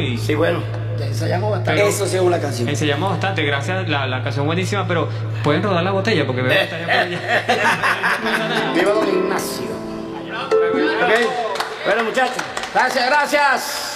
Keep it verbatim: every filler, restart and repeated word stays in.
y... Sí, bueno, ensayamos bastante. Pero eso sí es una canción. Ensayamos bastante, gracias, la, la canción buenísima, pero pueden rodar la botella porque veo que está allá por allá. Viva don Ignacio. Ok, bueno muchachos, gracias, gracias.